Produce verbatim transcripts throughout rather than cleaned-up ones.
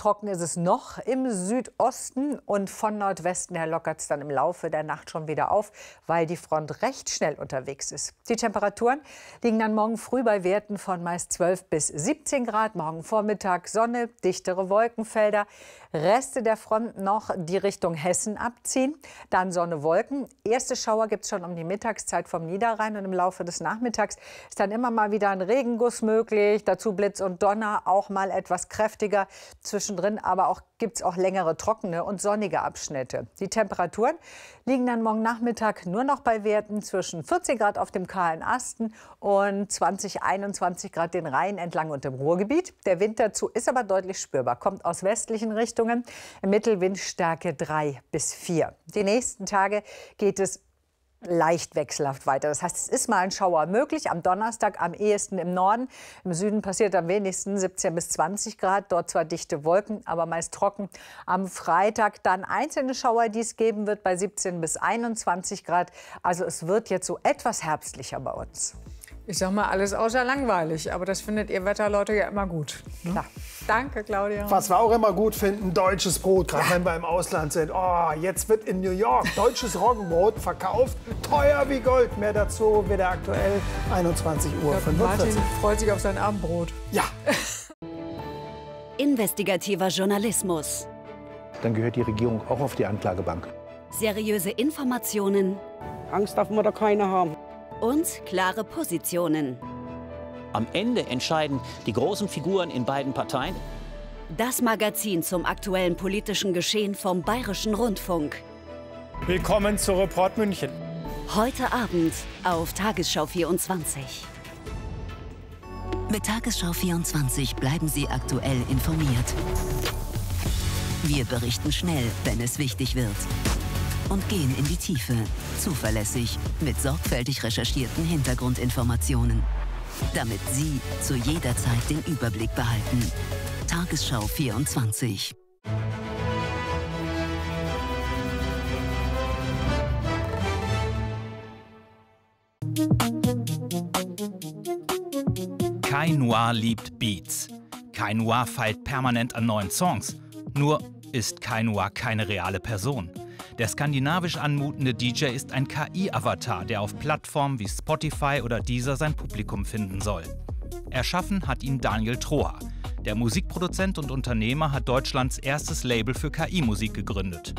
trocken ist es noch im Südosten und von Nordwesten her lockert es dann im Laufe der Nacht schon wieder auf, weil die Front recht schnell unterwegs ist. Die Temperaturen liegen dann morgen früh bei Werten von meist zwölf bis siebzehn Grad. Morgen Vormittag Sonne, dichtere Wolkenfelder. Reste der Front noch, die Richtung Hessen abziehen. Dann Sonne, Wolken. Erste Schauer gibt es schon um die Mittagszeit vom Niederrhein. Und im Laufe des Nachmittags ist dann immer mal wieder ein Regenguss möglich. Dazu Blitz und Donner, auch mal etwas kräftiger. Zwischendrin aber auch gibt es auch längere trockene und sonnige Abschnitte. Die Temperaturen liegen dann morgen Nachmittag nur noch bei Werten zwischen vierzehn Grad auf dem kahlen Asten und zwanzig, einundzwanzig Grad den Rhein entlang und im Ruhrgebiet. Der Wind dazu ist aber deutlich spürbar, kommt aus westlichen Richtungen, Mittelwindstärke drei bis vier. Die nächsten Tage geht es leicht wechselhaft weiter. Das heißt, es ist mal ein Schauer möglich. Am Donnerstag am ehesten im Norden. Im Süden passiert am wenigsten siebzehn bis zwanzig Grad. Dort zwar dichte Wolken, aber meist trocken. Am Freitag dann einzelne Schauer, die es geben wird, bei siebzehn bis einundzwanzig Grad. Also es wird jetzt so etwas herbstlicher bei uns. Ich sag mal, alles außer langweilig. Aber das findet ihr Wetterleute ja immer gut. Ne? Klar. Danke, Claudia. Was wir auch immer gut finden, deutsches Brot, gerade wenn wir im Ausland sind. Oh, jetzt wird in New York deutsches Roggenbrot verkauft, teuer wie Gold. Mehr dazu wieder aktuell, einundzwanzig Uhr fünfundvierzig. Martin freut sich auf sein Abendbrot. Ja. Investigativer Journalismus. Dann gehört die Regierung auch auf die Anklagebank. Seriöse Informationen. Angst darf man da keine haben. Und klare Positionen. Am Ende entscheiden die großen Figuren in beiden Parteien. Das Magazin zum aktuellen politischen Geschehen vom Bayerischen Rundfunk. Willkommen zu Report München. Heute Abend auf Tagesschau vierundzwanzig. Mit Tagesschau vierundzwanzig bleiben Sie aktuell informiert. Wir berichten schnell, wenn es wichtig wird. Und gehen in die Tiefe, zuverlässig, mit sorgfältig recherchierten Hintergrundinformationen. Damit Sie zu jeder Zeit den Überblick behalten. Tagesschau vierundzwanzig. Kai Noir liebt Beats. Kai Noir feilt permanent an neuen Songs. Nur ist Kai Noir keine reale Person. Der skandinavisch anmutende D J ist ein K I-Avatar, der auf Plattformen wie Spotify oder Deezer sein Publikum finden soll. Erschaffen hat ihn Daniel Troha. Der Musikproduzent und Unternehmer hat Deutschlands erstes Label für K I-Musik gegründet.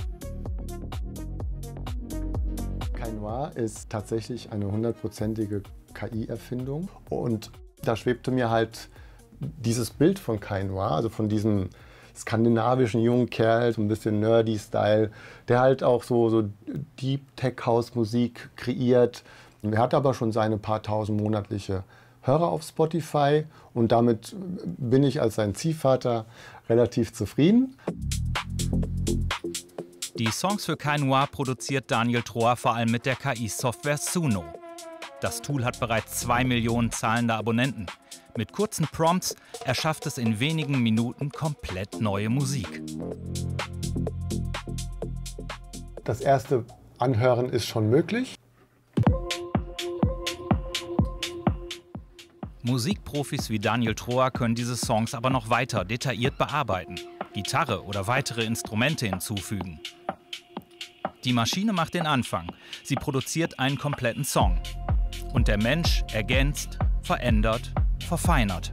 Kai Noir ist tatsächlich eine hundertprozentige K I-Erfindung. Und da schwebte mir halt dieses Bild von Kai Noir, also von diesem skandinavischen jungen Kerl, so ein bisschen nerdy-Style, der halt auch so, so Deep Tech House Musik kreiert. Er hat aber schon seine paar tausend monatliche Hörer auf Spotify und damit bin ich als sein Ziehvater relativ zufrieden. Die Songs für Kai Noir produziert Daniel Troha vor allem mit der K I-Software Suno. Das Tool hat bereits zwei Millionen zahlende Abonnenten. Mit kurzen Prompts erschafft es in wenigen Minuten komplett neue Musik. Das erste Anhören ist schon möglich. Musikprofis wie Daniel Troha können diese Songs aber noch weiter detailliert bearbeiten, Gitarre oder weitere Instrumente hinzufügen. Die Maschine macht den Anfang. Sie produziert einen kompletten Song. Und der Mensch ergänzt, verändert, verfeinert.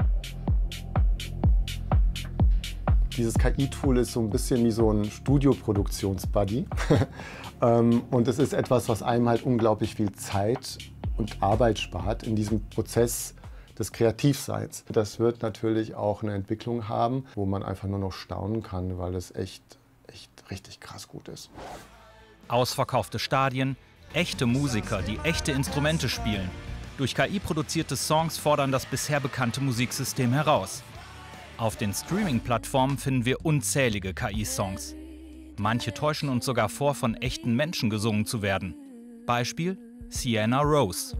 Dieses K I-Tool ist so ein bisschen wie so ein Studioproduktions-Buddy. Und es ist etwas, was einem halt unglaublich viel Zeit und Arbeit spart in diesem Prozess des Kreativseins. Das wird natürlich auch eine Entwicklung haben, wo man einfach nur noch staunen kann, weil es echt, echt richtig krass gut ist. Ausverkaufte Stadien, echte Musiker, die echte Instrumente spielen. Durch K I produzierte Songs fordern das bisher bekannte Musiksystem heraus. Auf den Streaming-Plattformen finden wir unzählige K I-Songs. Manche täuschen uns sogar vor, von echten Menschen gesungen zu werden. Beispiel Sienna Rose.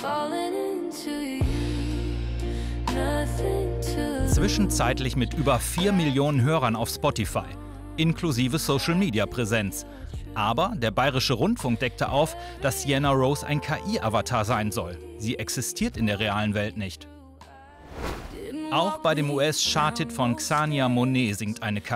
Zwischenzeitlich mit über vier Millionen Hörern auf Spotify, inklusive Social-Media-Präsenz. Aber der Bayerische Rundfunk deckte auf, dass Sienna Rose ein K I-Avatar sein soll. Sie existiert in der realen Welt nicht. Auch bei dem U S-Chart-Hit von Xania Monet singt eine K I.